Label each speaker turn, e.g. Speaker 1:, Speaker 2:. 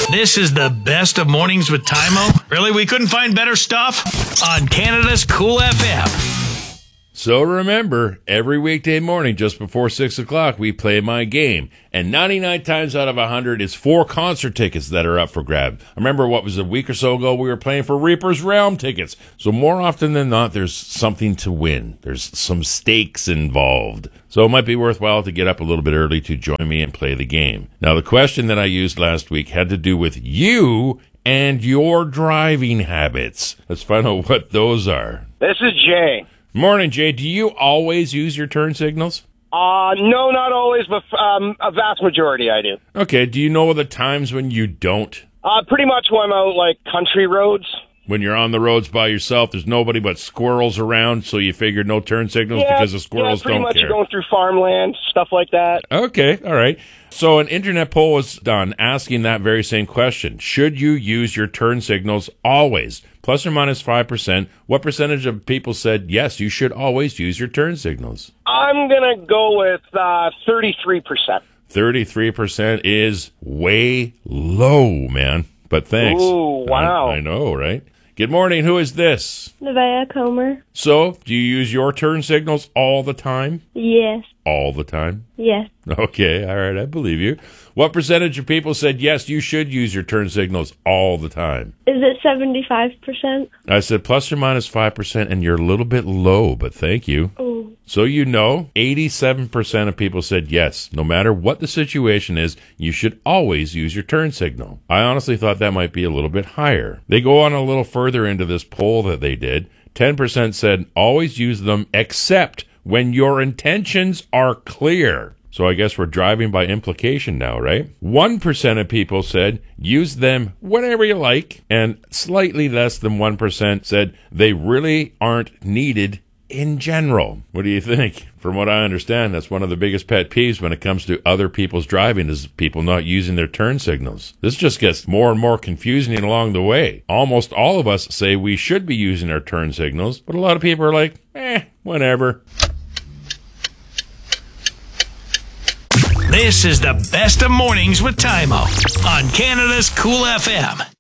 Speaker 1: This is the best of mornings with Tymo. Really, we couldn't find better stuff? On Canada's Cool FM.
Speaker 2: So remember, every weekday morning just before 6 o'clock, we play my game. And 99 times out of 100 is 4 concert tickets that are up for grab. I remember what was a week or so ago, we were playing for Reaper's Realm tickets. So more often than not, there's something to win. There's some stakes involved. So it might be worthwhile to get up a little bit early to join me and play the game. Now, the question that I used last week had to do with you and your driving habits. Let's find out what those are.
Speaker 3: This is Jay.
Speaker 2: Morning, Jay. Do you always use your turn signals?
Speaker 3: No, not always, but a vast majority I do.
Speaker 2: Okay. Do you know the times when you don't?
Speaker 3: Pretty much when I'm out, like, country roads.
Speaker 2: When you're on the roads by yourself, there's nobody but squirrels around, so you figure no turn signals because the squirrels don't care.
Speaker 3: pretty much you're going through farmland, stuff like that.
Speaker 2: Okay, all right. So an internet poll was done asking that very same question. Should you use your turn signals always? Plus or minus 5%. What percentage of people said, yes, you should always use your turn signals?
Speaker 3: I'm going to go with 33%.
Speaker 2: 33% is way low, man. But thanks.
Speaker 3: Ooh, wow.
Speaker 2: I know, right? Good morning. Who is this?
Speaker 4: Nevaeh Comer.
Speaker 2: So, do you use your turn signals all the time?
Speaker 4: Yes.
Speaker 2: All the time?
Speaker 4: Yes.
Speaker 2: Okay, all right, I believe you. What percentage of people said, yes, you should use your turn signals all the time?
Speaker 4: Is it 75%?
Speaker 2: I said plus or minus 5%, and you're a little bit low, but thank you.
Speaker 4: Ooh.
Speaker 2: So 87% of people said yes. No matter what the situation is, you should always use your turn signal. I honestly thought that might be a little bit higher. They go on a little further into this poll that they did. 10% said always use them except when your intentions are clear. So I guess we're driving by implication now, right? 1% of people said use them whenever you like, and slightly less than 1% said they really aren't needed in general. What do you think? From what I understand, that's one of the biggest pet peeves when it comes to other people's driving is people not using their turn signals. This just gets more and more confusing along the way. Almost all of us say we should be using our turn signals, but a lot of people are like, whatever.
Speaker 1: This is the best of mornings with Tymo on Canada's Cool FM.